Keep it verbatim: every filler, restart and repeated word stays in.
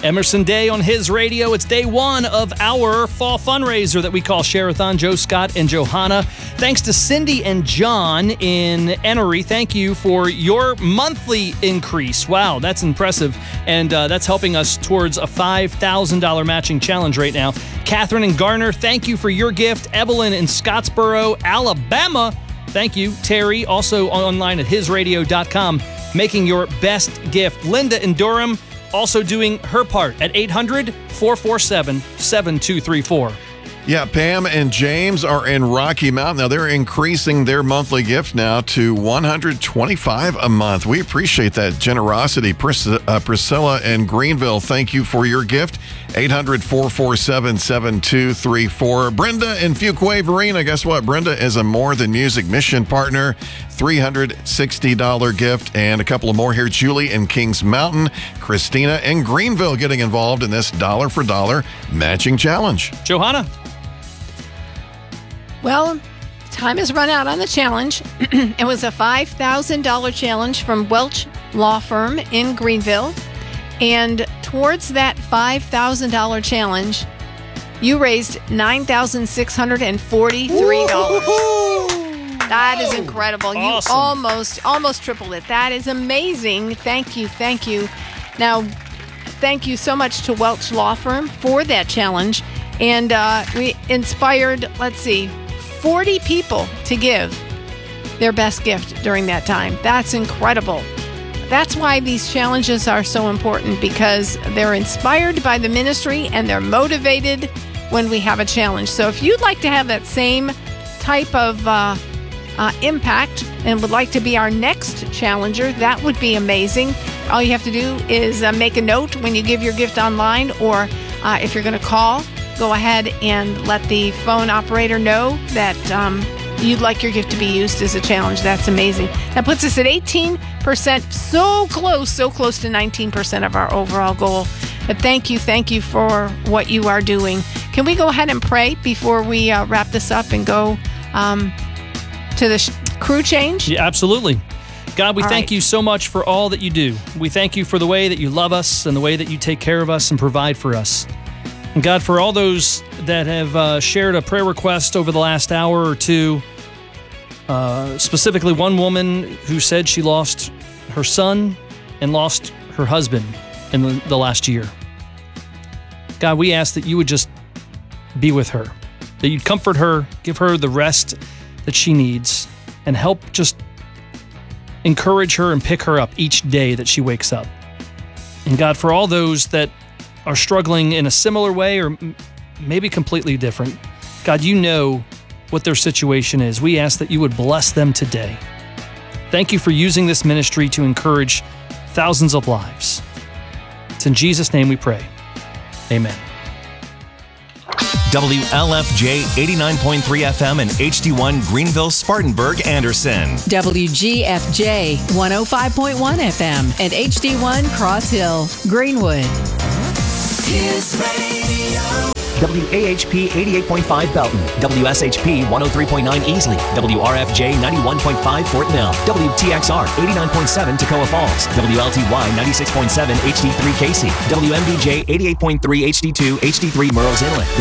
Emerson Day on his radio. It's day one of our fall fundraiser that we call Share-a-thon. Joe Scott and Johanna. Thanks to Cindy and John in Enery. Thank you for your monthly increase. Wow, that's impressive. And uh, that's helping us towards a five thousand dollars matching challenge right now. Catherine and Garner, thank you for your gift. Evelyn in Scottsboro, Alabama, thank you. Terry, also online at his radio dot com, making your best gift. Linda in Durham, also doing her part at eight hundred, four four seven, seven two three four. Yeah, Pam and James are in Rocky Mount. Now, they're increasing their monthly gift now to one hundred twenty-five dollars a month. We appreciate that generosity. Pris- uh, Priscilla in Greenville, thank you for your gift. eight hundred, four four seven, seven two three four. Brenda in Fuquay Varina, guess what? Brenda is a More Than Music mission partner. three hundred sixty dollars gift. And a couple of more here. Julie in Kings Mountain. Christina in Greenville getting involved in this dollar for dollar matching challenge. Johanna. Well, time has run out on the challenge. It was a five thousand dollars challenge from Welch Law Firm in Greenville. And towards that five thousand dollars challenge, you raised nine thousand six hundred forty-three dollars. Woo-hoo-hoo! That is incredible. Awesome. You almost, almost tripled it. That is amazing. Thank you. Thank you. Now, thank you so much to Welch Law Firm for that challenge. And uh, we inspired, let's see, forty people to give their best gift during that time. That's incredible. That's why these challenges are so important, because they're inspired by the ministry and they're motivated when we have a challenge. So if you'd like to have that same type of uh, uh, impact and would like to be our next challenger, that would be amazing. All you have to do is uh, make a note when you give your gift online, or uh, if you're going to call, go ahead and let the phone operator know that um, you'd like your gift to be used as a challenge. That's amazing. That puts us at eighteen percent, so close, so close to nineteen percent of our overall goal. But thank you, thank you for what you are doing. Can we go ahead and pray before we uh, wrap this up and go um, to the sh- crew change? Yeah, absolutely. God, we All thank right. you so much for all that you do. We thank you for the way that you love us and the way that you take care of us and provide for us. And God, for all those that have uh, shared a prayer request over the last hour or two, uh, specifically one woman who said she lost her son and lost her husband in the, the last year. God, we ask that you would just be with her, that you'd comfort her, give her the rest that she needs, and help just encourage her and pick her up each day that she wakes up. And God, for all those that are struggling in a similar way or maybe completely different, God, you know what their situation is. We ask that you would bless them today. Thank you for using this ministry to encourage thousands of lives. It's in Jesus' name we pray. Amen. W L F J eighty-nine point three F M and H D one Greenville, Spartanburg, Anderson. W G F J one oh five point one F M and H D one Cross Hill, Greenwood. His radio. W A H P eighty-eight point five Belton, W S H P one oh three point nine Easley, W R F J ninety-one point five Fort Mill, W T X R eighty-nine point seven Toccoa Falls, W L T Y ninety-six point seven H D three Casey, W M D J eighty-eight point three H D two H D three Murrells Inlet,